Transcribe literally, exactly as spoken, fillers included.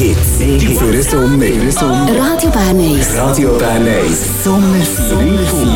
Hits für den Sommer. Radio Bern eins. Radio Bern eins Sommerfeeling.